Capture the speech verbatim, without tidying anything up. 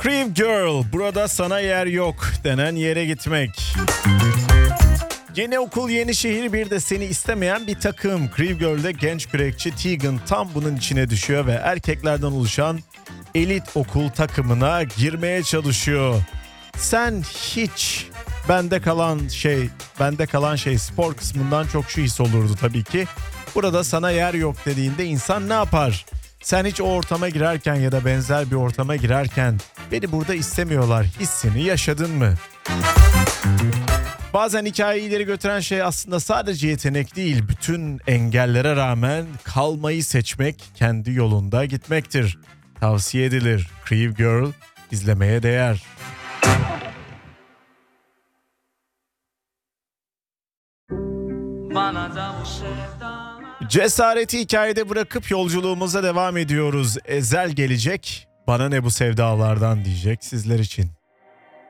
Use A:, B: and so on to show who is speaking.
A: Creep Girl, burada sana yer yok denen yere gitmek. Yeni okul, yeni şehir, bir de seni istemeyen bir takım. Creep Girl'de genç kürekçi Tegan tam bunun içine düşüyor ve erkeklerden oluşan elit okul takımına girmeye çalışıyor. Sen hiç bende kalan şey, bende kalan şey spor kısmından çok şu his olurdu tabii ki. Burada sana yer yok dediğinde insan ne yapar? Sen hiç o ortama girerken ya da benzer bir ortama girerken beni burada istemiyorlar hissini yaşadın mı? Bazen hikayeyi ileri götüren şey aslında sadece yetenek değil, bütün engellere rağmen kalmayı seçmek, kendi yolunda gitmektir. Tavsiye edilir. Creep Girl izlemeye değer. Cesareti hikayede bırakıp yolculuğumuza devam ediyoruz. Ezel gelecek, bana ne bu sevdalardan diyecek sizler için.